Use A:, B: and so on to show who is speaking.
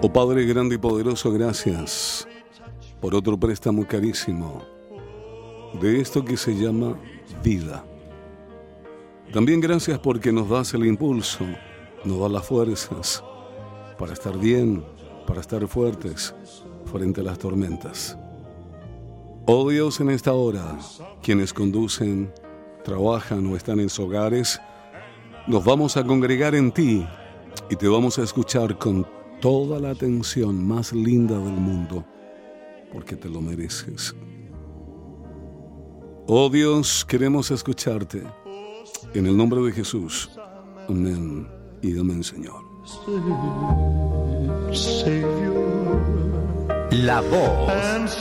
A: Oh Padre grande y poderoso, gracias por otro préstamo carísimo de esto que se llama vida. También gracias porque nos das el impulso, nos das las fuerzas para estar bien, para estar fuertes frente a las tormentas. Oh Dios, en esta hora, quienes conducen, trabajan o están en sus hogares, nos vamos a congregar en ti y te vamos a escuchar con toda la atención más linda del mundo, porque te lo mereces. Oh Dios, queremos escucharte. En el nombre de Jesús. Amén y amén, Señor.
B: La voz